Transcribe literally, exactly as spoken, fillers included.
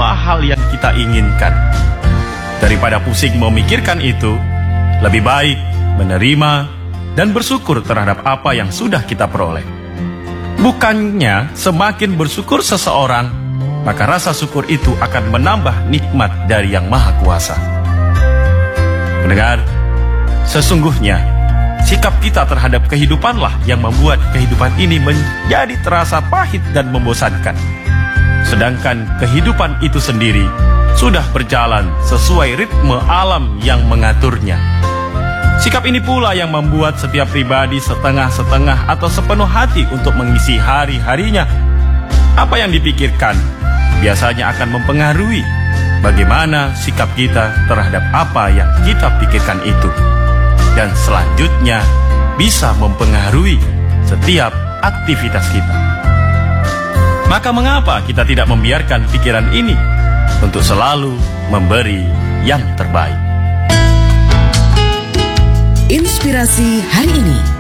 segala hal yang kita inginkan. Daripada pusing memikirkan itu, lebih baik menerima dan bersyukur terhadap apa yang sudah kita peroleh. Bukannya semakin bersyukur seseorang, maka rasa syukur itu akan menambah nikmat dari Yang Maha Kuasa. Pendengar, sesungguhnya sikap kita terhadap kehidupanlah yang membuat kehidupan ini menjadi terasa pahit dan membosankan. Sedangkan kehidupan itu sendiri sudah berjalan sesuai ritme alam yang mengaturnya. Sikap ini pula yang membuat setiap pribadi setengah-setengah atau sepenuh hati untuk mengisi hari-harinya. Apa yang dipikirkan biasanya akan mempengaruhi bagaimana sikap kita terhadap apa yang kita pikirkan itu. Dan selanjutnya bisa mempengaruhi setiap aktivitas kita. Maka mengapa kita tidak membiarkan pikiran ini untuk selalu memberi yang terbaik? Inspirasi hari ini.